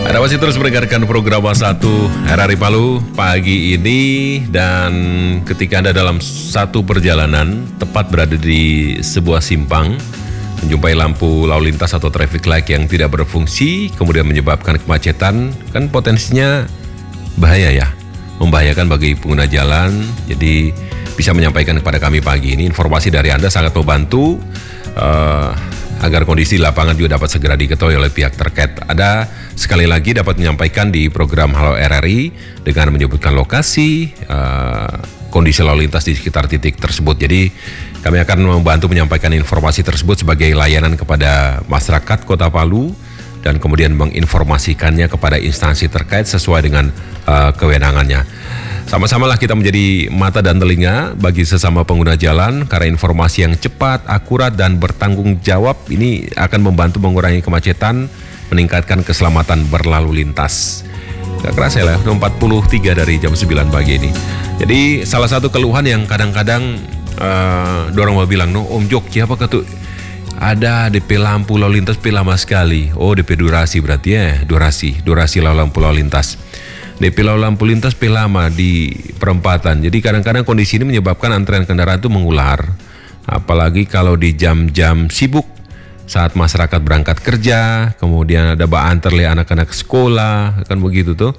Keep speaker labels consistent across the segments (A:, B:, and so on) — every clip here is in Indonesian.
A: Anda masih terus mendengarkan program A1 RRI Palu pagi ini, dan ketika Anda dalam satu perjalanan tepat berada di sebuah simpang, menjumpai lampu lalu lintas atau traffic light yang tidak berfungsi, kemudian menyebabkan kemacetan, kan potensinya bahaya ya, membahayakan bagi pengguna jalan. Jadi bisa menyampaikan kepada kami pagi ini, informasi dari Anda sangat membantu agar kondisi lapangan juga dapat segera diketahui oleh pihak terkait. Ada sekali lagi dapat menyampaikan di program Halo RRI dengan menyebutkan lokasi, kondisi lalu lintas di sekitar titik tersebut. Jadi kami akan membantu menyampaikan informasi tersebut sebagai layanan kepada masyarakat Kota Palu dan kemudian menginformasikannya kepada instansi terkait sesuai dengan kewenangannya. Sama-samalah kita menjadi mata dan telinga bagi sesama pengguna jalan, karena informasi yang cepat, akurat, dan bertanggung jawab ini akan membantu mengurangi kemacetan, meningkatkan keselamatan berlalu lintas. Gak kerasa ya, 43 dari jam 9 pagi ini. Jadi salah satu keluhan yang kadang-kadang dorong mau bilang, no Om Jok, siapa tuh? Ada DP lampu lalu lintas lama sekali. Oh, DP durasi berarti ya, durasi lampu lalu lintas. DP lampu lintas lama di perempatan. Jadi kadang-kadang kondisi ini menyebabkan antrean kendaraan itu mengular. Apalagi kalau di jam-jam sibuk saat masyarakat berangkat kerja, kemudian ada antar anak-anak sekolah, kan begitu tuh.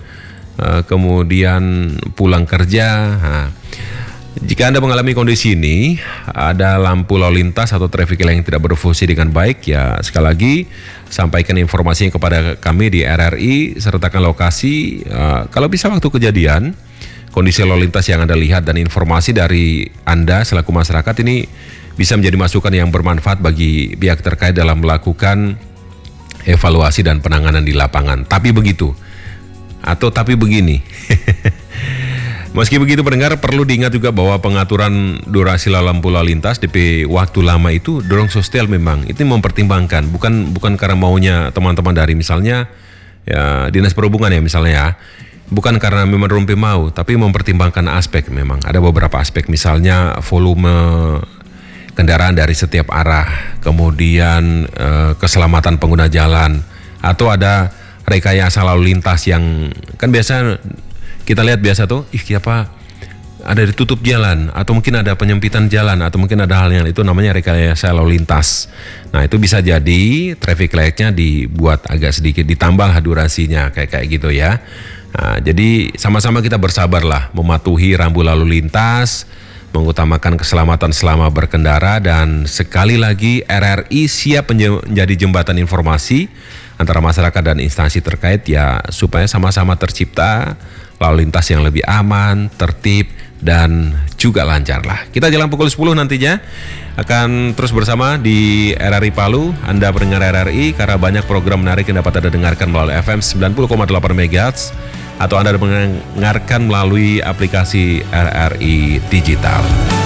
A: Kemudian pulang kerja. Nah, jika Anda mengalami kondisi ini, ada lampu lalu lintas atau traffic light yang tidak berfungsi dengan baik, ya sekali lagi sampaikan informasinya kepada kami di RRI, sertakan lokasi, kalau bisa waktu kejadian, kondisi lalu lintas yang Anda lihat, dan informasi dari Anda selaku masyarakat ini bisa menjadi masukan yang bermanfaat bagi pihak terkait dalam melakukan evaluasi dan penanganan di lapangan. Tapi begitu, atau tapi begini. Meski begitu pendengar, perlu diingat juga bahwa pengaturan durasi lampu lalu lintas DP waktu lama itu dorong sosial memang. Itu mempertimbangkan, bukan karena maunya teman-teman dari misalnya ya Dinas Perhubungan ya misalnya ya. Bukan karena memang rumpi mau, tapi mempertimbangkan aspek memang. Ada beberapa aspek, misalnya volume kendaraan dari setiap arah, kemudian keselamatan pengguna jalan, atau ada rekayasa lalu lintas yang kan biasa kita lihat biasa tuh, siapa ada ditutup jalan, atau mungkin ada penyempitan jalan, atau mungkin ada hal yang itu namanya rekayasa lalu lintas. Nah itu bisa jadi traffic light-nya dibuat agak sedikit ditambah durasinya kayak gitu ya. Nah, jadi sama-sama kita bersabarlah mematuhi rambu lalu lintas, mengutamakan keselamatan selama berkendara, dan sekali lagi RRI siap menjadi jembatan informasi antara masyarakat dan instansi terkait ya, supaya sama-sama tercipta lalu lintas yang lebih aman, tertib, dan juga lancar lah. Kita jalan pukul 10 nantinya akan terus bersama di RRI Palu. Anda pendengar RRI, karena banyak program menarik yang dapat Anda dengarkan melalui FM 90,8 MHz, atau Anda mendengarkan melalui aplikasi RRI Digital.